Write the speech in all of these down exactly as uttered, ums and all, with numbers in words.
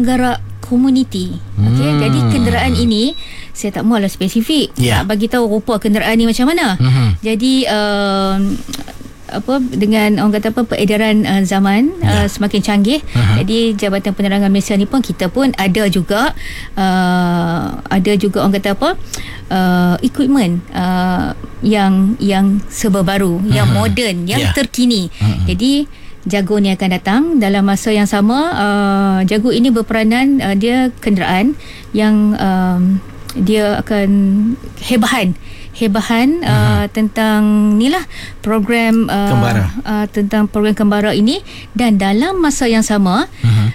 penggerak komuniti. Okey, Hmm. jadi kenderaan ini saya tak mahulah spesifik. Ya. Nak bagi tahu rupa kenderaan ni macam mana. Mhm. Jadi uh, apa dengan orang kata apa peredaran uh, zaman Ya. uh, semakin canggih. Aha. Jadi Jabatan Penerangan Malaysia ni pun kita pun ada juga uh, ada juga orang kata apa uh, equipment uh, yang yang serba baru, yang Aha. moden, yang Ya. terkini. Mhm. Jadi Jago ni akan datang dalam masa yang sama. uh, Jago ini berperanan, uh, dia kenderaan yang um, dia akan hebahan hebahan uh, tentang ni lah program uh, Kembara. uh, tentang program Kembara ini, dan dalam masa yang sama Mhm.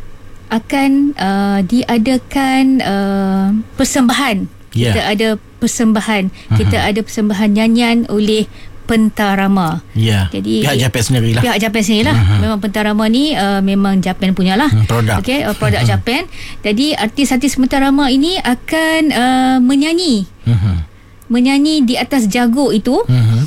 akan uh, diadakan uh, persembahan. Ya. Kita ada persembahan, kita ada persembahan nyanyian oleh pentarama. Ya. Jadi Pihak Japan sendirilah. Pihak Japan sendirilah. Mhm. Memang pentarama ni uh, memang Japan punyalah. Hmm, produk. Okey, uh, produk Japan. Jadi artis-artis pentarama ini akan uh, menyanyi Mhm. menyanyi di atas jago itu, Mhm.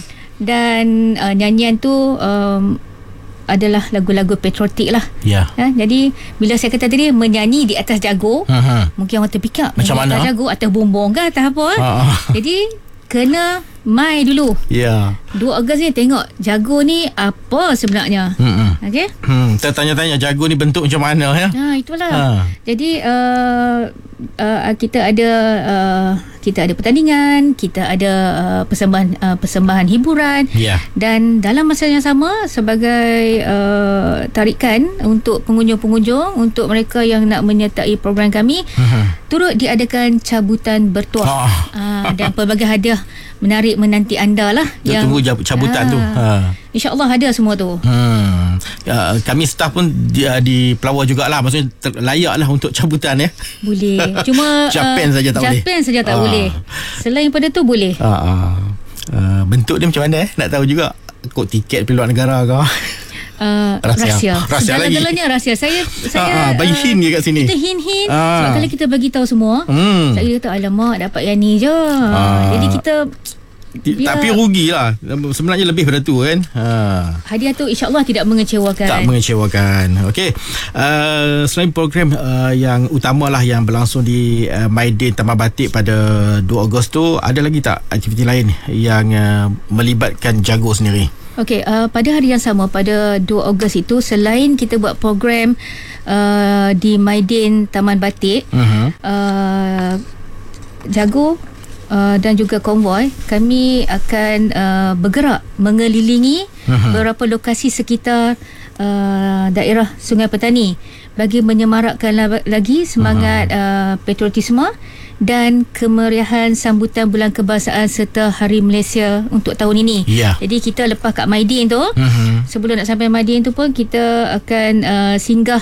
dan uh, nyanyian tu um, adalah lagu-lagu patriotik lah. Ya. Ha, jadi bila saya kata tadi menyanyi di atas jago, Mhm. mungkin orang terfikir Macam menyanyi mana? atas jago, atas bumbung ke atas apa. Ah. Jadi kena mai dulu. Ya. dua Ogos ni tengok jago ni apa sebenarnya. Mhm. Okey? Hmm, kita tanya-tanya jago ni bentuk macam mana ya? Ha, itulah. Ha. Jadi uh, uh, kita ada uh, kita ada pertandingan, kita ada uh, persembahan uh, persembahan hiburan. Ya. Dan dalam masa yang sama, sebagai uh, tarikan untuk pengunjung-pengunjung, untuk mereka yang nak menyertai program kami, Mhm. turut diadakan cabutan bertuah. Ah. Uh, dan pelbagai hadiah menarik menanti anda lah. Kita tunggu jab- cabutan tu. Ha. InsyaAllah ada semua tu. Hmm. Uh, kami staff pun di, uh, di pelawar jugalah. Maksudnya ter- layak lah untuk cabutan ya. Boleh. Cuma Japan uh, saja tak boleh. Japan saja tak Ah. boleh. Selain pada tu boleh. Uh, uh. Uh, bentuk dia macam mana eh? Nak tahu juga. Kod tiket pergi luar negara ke? Uh, Rahsia. rahsia. Rahsia lagi. Segala-galanya rahsia. Saya Ah, saya ah, bagi hint je kat sini. Kita hint-hint. Ah. Sebab kalau kita bagi tahu semua, Hmm. saya kata alamak dapat yang ni je. Ah. Jadi kita Ti- Dia- Tapi rugilah. Sebenarnya lebih pada tu kan. Ha. hadiah tu insya-Allah tidak mengecewakan. Tak mengecewakan. Okey. Uh, selain program uh, yang utamalah yang berlangsung di uh, Maidin Taman Batik pada dua Ogos tu, ada lagi tak aktiviti lain yang uh, melibatkan jago sendiri? Okey, uh, pada hari yang sama pada dua Ogos itu, selain kita buat program uh, di Maidin Taman Batik, Uh-huh. uh, jago Uh, dan juga konvoi, kami akan uh, bergerak mengelilingi Mhm. beberapa lokasi sekitar uh, daerah Sungai Petani bagi menyemarakkan la- lagi semangat uh, patriotisme dan kemeriahan sambutan Bulan Kebangsaan serta Hari Malaysia untuk tahun ini. Ya. Jadi kita lepas kat Maidin tu, Uh-huh. sebelum nak sampai Maidin tu pun kita akan uh, singgah,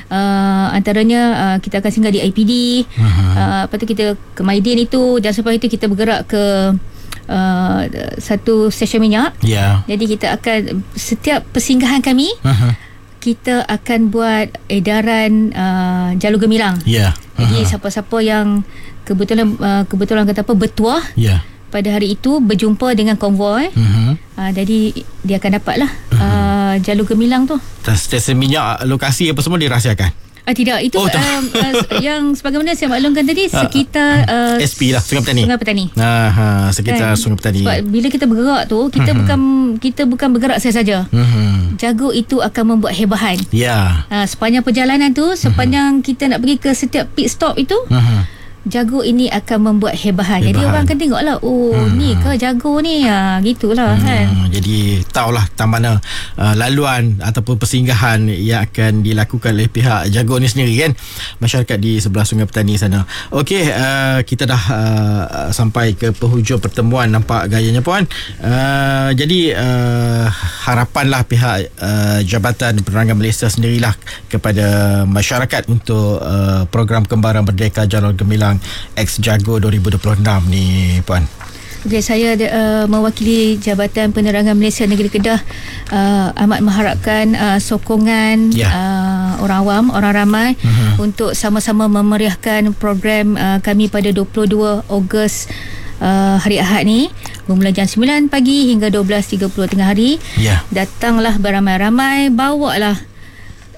uh, antaranya uh, kita akan singgah di I P D. Uh-huh. Uh, lepas tu kita ke Maidin itu, dan selepas itu kita bergerak ke uh, satu stesen minyak. Ya. Jadi kita akan, setiap persinggahan kami, Uh-huh. kita akan buat edaran uh, jalur gemilang. Ya. Jadi Uh-huh. siapa-siapa yang kebetulan uh, kebetulan kata apa bertuah Ya. pada hari itu berjumpa dengan konvoi, Uh-huh. uh, jadi dia akan dapatlah uh, jalur gemilang tu. Stesen minyak, lokasi apa semua dirahsiakan. Ah, tidak, itu Oh, tak. um, uh, yang sebagaimana saya maklumkan tadi, sekitar uh, S P lah, Sungai Petani. Sungai Petani. Nah, ha, sekitar Kan? Sungai Petani. Sebab bila kita bergerak tu, kita Mhm. bukan kita bukan bergerak saya saja. Uh-huh. Jago itu akan membuat hebahan. Ya. Ha, sepanjang perjalanan tu, sepanjang kita nak pergi ke setiap pit stop itu, Uh-huh. jago ini akan membuat hebahan. Jadi Hebahan. orang akan tengoklah, oh Hmm. ni ke jago ni, ha, gitulah kan. Hmm, jadi tahulah tak mana uh, laluan ataupun persinggahan yang akan dilakukan oleh pihak jago ni sendiri kan, masyarakat di sebelah Sungai Petani sana. Okey, uh, kita dah uh, sampai ke penghujung pertemuan nampak gayanya puan. Uh, jadi uh, harapanlah pihak uh, Jabatan Penerangan Malaysia sendirilah kepada masyarakat untuk uh, program Kembara Merdeka Jalur Gemilang X Jago dua ribu dua puluh enam ni puan. Okay, saya uh, mewakili Jabatan Penerangan Malaysia Negeri Kedah uh, amat mengharapkan uh, sokongan Ya. uh, orang awam, orang ramai Mhm. untuk sama-sama memeriahkan program uh, kami pada dua puluh dua Ogos uh, hari Ahad ni, bermula jam sembilan pagi hingga dua belas tiga puluh tengah hari. Ya. Datanglah beramai-ramai, bawalah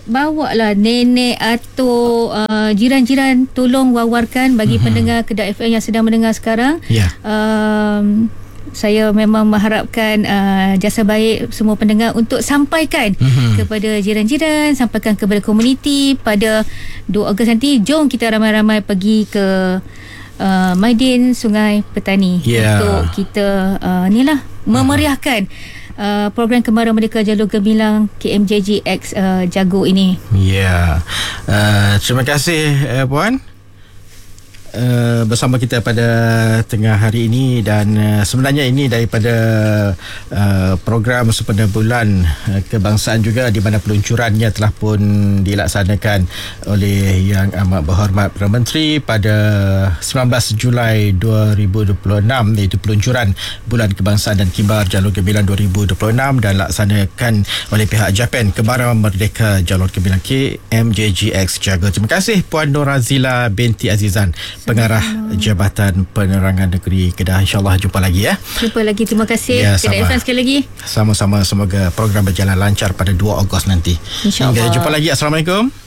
bawa lah nenek atau uh, jiran-jiran, tolong wawarkan bagi mm-hmm. pendengar Kedah F M yang sedang mendengar sekarang. Ya. Yeah. Um, saya memang mengharapkan uh, jasa baik semua pendengar untuk sampaikan mm-hmm. kepada jiran-jiran, sampaikan kepada komuniti pada dua Ogos nanti. Jom kita ramai-ramai pergi ke uh, Maidin Sungai Petani yeah. untuk kita uh, ni lah memeriahkan uh, program Kembara Merdeka Jalur Gemilang K M J G X uh, Jago ini. Ya. Yeah. Uh, terima kasih uh, Puan. Uh, bersama kita pada tengah hari ini, dan uh, sebenarnya ini daripada uh, program sempena bulan uh, kebangsaan juga, di mana peluncurannya telah pun dilaksanakan oleh Yang Amat Berhormat Perdana Menteri pada sembilan belas Julai dua ribu dua puluh enam, iaitu peluncuran Bulan Kebangsaan dan Kibar Jalur Gemilang dua ribu dua puluh enam, dan laksanakan oleh pihak Japan Kembara Merdeka Jalur Gemilang K M J G X Jago. Terima kasih Puan Norazila binti Azizan, Pengarah Jabatan Penerangan Negeri Kedah. InsyaAllah jumpa lagi ya. Jumpa lagi. Terima kasih ya, Kedah F M sekali lagi. Sama-sama. Semoga program berjalan lancar pada dua Ogos nanti. InsyaAllah. Hingga jumpa lagi. Assalamualaikum.